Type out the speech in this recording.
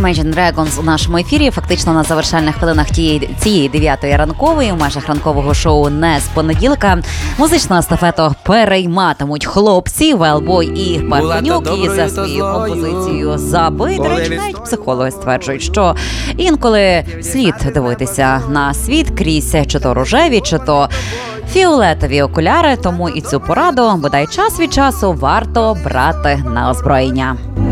Imagine Dragons у нашому ефірі. Фактично на завершальних хвилинах цієї 9-ї ранкової у межах ранкового шоу «Не з понеділка» музичну естафету перейматимуть хлопці Велбой і Парфенюк. І за своєю композицією «Забий». До речі, навіть психологи стверджують, що інколи слід дивитися на світ крізь чи то рожеві, чи то фіолетові окуляри, тому і цю пораду, бодай час від часу, варто брати на озброєння.